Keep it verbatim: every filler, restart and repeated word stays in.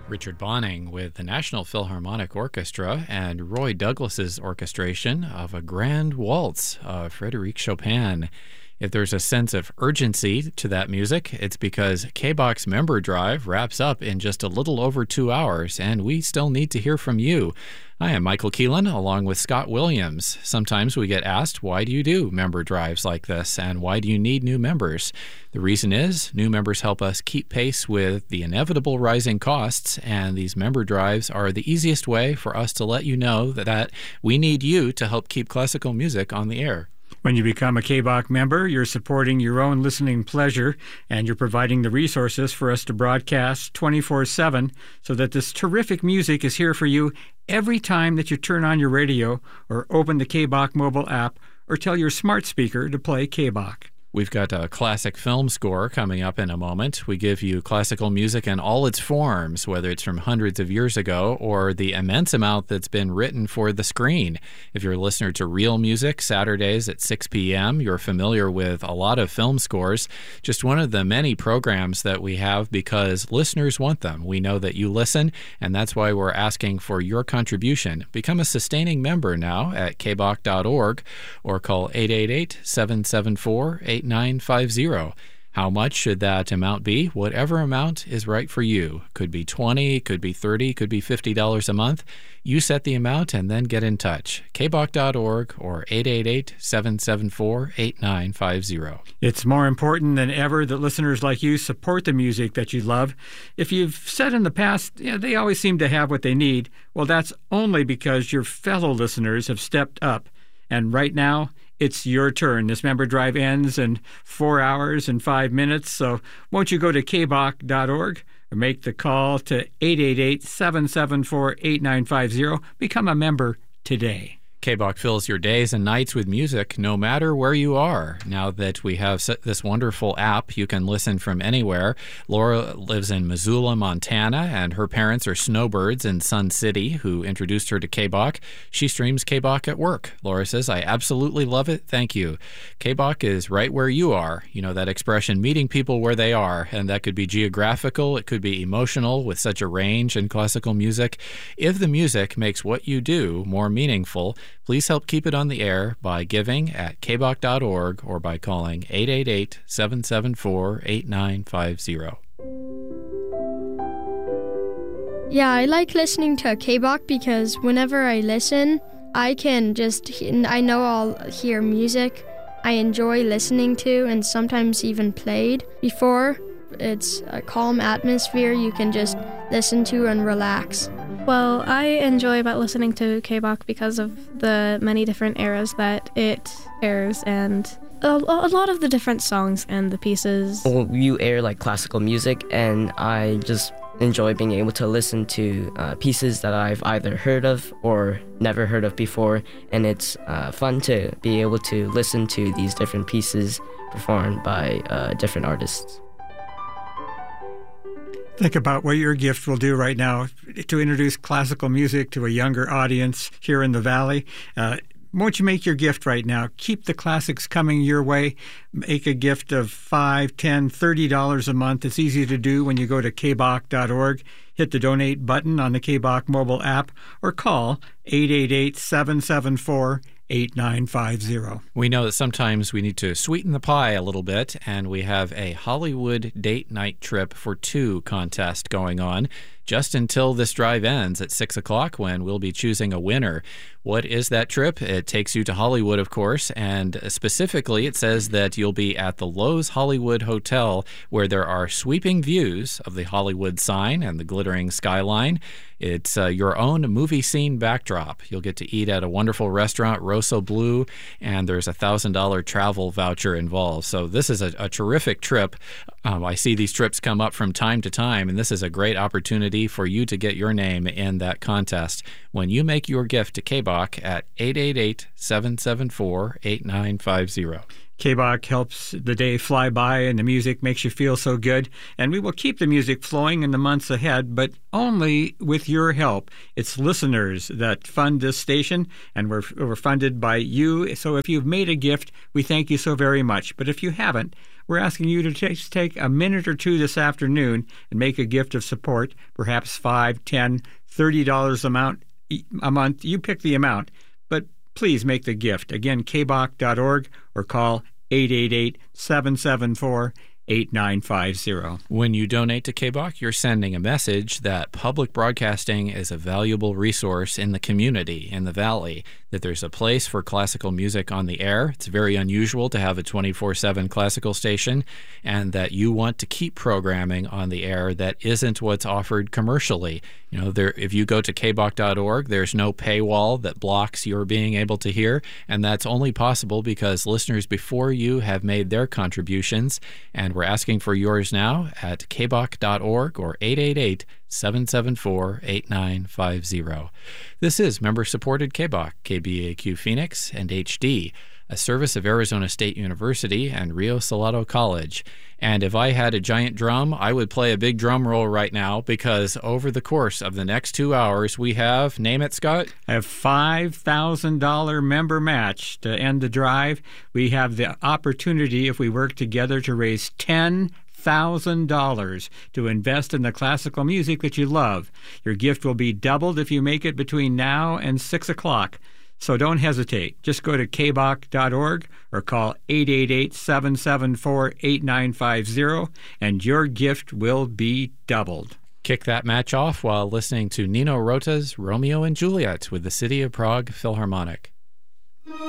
Richard Bonning with the National Philharmonic Orchestra and Roy Douglas's orchestration of a grand waltz of Frédéric Chopin. If there's a sense of urgency to that music, it's because K B O C's member drive wraps up in just a little over two hours, and we still need to hear from you. I am Michael Keelan, along with Scott Williams. Sometimes we get asked, why do you do member drives like this, and why do you need new members? The reason is, new members help us keep pace with the inevitable rising costs, and these member drives are the easiest way for us to let you know that, that we need you to help keep classical music on the air. When you become a K B O C member, you're supporting your own listening pleasure, and you're providing the resources for us to broadcast twenty-four seven so that this terrific music is here for you every time that you turn on your radio or open the K B O C mobile app or tell your smart speaker to play K B O C. We've got a classic film score coming up in a moment. We give you classical music in all its forms, whether it's from hundreds of years ago or the immense amount that's been written for the screen. If you're a listener to Real Music, Saturdays at six p.m., you're familiar with a lot of film scores. Just one of the many programs that we have because listeners want them. We know that you listen, and that's why we're asking for your contribution. Become a sustaining member now at k b o c dot org or call eight eight eight, seven seven four, eight nine five zero. How much should that amount be? Whatever amount is right for you. Could be twenty, could be thirty, could be fifty dollars a month. You set the amount and then get in touch. k b o c dot org or eight eight eight, seven seven four, eight nine five zero. It's more important than ever that listeners like you support the music that you love. If you've said in the past, yeah, they always seem to have what they need, well, that's only because your fellow listeners have stepped up. And right now, it's your turn. This member drive ends in four hours and five minutes, so won't you go to k b o c dot org or make the call to eight eight eight, seven seven four, eight nine five zero. Become a member today. K B O C fills your days and nights with music no matter where you are. Now that we have this wonderful app, you can listen from anywhere. Laura lives in Missoula, Montana, and her parents are snowbirds in Sun City who introduced her to K B O C. She streams K B O C at work. Laura says, I absolutely love it. Thank you. K B O C is right where you are. You know that expression, meeting people where they are, and that could be geographical. It could be emotional with such a range in classical music. If the music makes what you do more meaningful, please help keep it on the air by giving at k b o c dot org or by calling eight eight eight, seven seven four, eight nine five zero. Yeah, I like listening to K B O C because whenever I listen, I can just, I know I'll hear music I enjoy listening to and sometimes even played before. It's a calm atmosphere you can just listen to and relax. Well, I enjoy about listening to K B O C because of the many different eras that it airs and a, a lot of the different songs and the pieces. Well, you air like classical music, and I just enjoy being able to listen to uh, pieces that I've either heard of or never heard of before, and it's uh, fun to be able to listen to these different pieces performed by uh, different artists. Think about what your gift will do right now to introduce classical music to a younger audience here in the Valley. Uh, won't you make your gift right now? Keep the classics coming your way. Make a gift of five dollars, ten dollars, thirty dollars a month. It's easy to do when you go to k b o c dot org, hit the donate button on the K B O C mobile app, or call eight eight eight, seven seven four, eight nine five zero. We know that sometimes we need to sweeten the pie a little bit, and we have a Hollywood date night trip for two contest going on just until this drive ends at six o'clock when we'll be choosing a winner. What is that trip? It takes you to Hollywood, of course, and specifically it says that you'll be at the Loews Hollywood Hotel, where there are sweeping views of the Hollywood sign and the glittering skyline. It's uh, your own movie scene backdrop. You'll get to eat at a wonderful restaurant, Rosso Blue, and there's a one thousand dollars travel voucher involved. So this is a, a terrific trip. Um, I see these trips come up from time to time, and this is a great opportunity for you to get your name in that contest when you make your gift to K B O C at eight eight eight, seven seven four, eight nine five zero. K B O C helps the day fly by, and the music makes you feel so good. And we will keep the music flowing in the months ahead, but only with your help. It's listeners that fund this station, and we're, we're funded by you. So if you've made a gift, we thank you so very much. But if you haven't, we're asking you to just take a minute or two this afternoon and make a gift of support, perhaps five, ten, thirty dollars amount a month. You pick the amount, but please make the gift. Again, k b o c dot org or call eight eight eight, seven seven four, eight nine five zero. When you donate to K B O C, you're sending a message that public broadcasting is a valuable resource in the community, in the Valley, that there's a place for classical music on the air. It's very unusual to have a twenty-four seven classical station, and that you want to keep programming on the air that isn't what's offered commercially. You know, there, if you go to k b o c dot org, there's no paywall that blocks your being able to hear, and that's only possible because listeners before you have made their contributions, and we're asking for yours now at k b o c dot org or eight eight eight, seven seven four, eight nine five zero. This is member-supported K B O C, K B A Q Phoenix, and H D, a service of Arizona State University and Rio Salado College. And if I had a giant drum, I would play a big drum roll right now, because over the course of the next two hours, we have, name it, Scott? A five thousand dollars member match to end the drive. We have the opportunity, if we work together, to raise ten thousand dollars to invest in the classical music that you love. Your gift will be doubled if you make it between now and six o'clock. So don't hesitate. Just go to k b o c dot org or call eight eight eight, seven seven four, eight nine five zero, and your gift will be doubled. Kick that match off while listening to Nino Rota's Romeo and Juliet with the City of Prague Philharmonic.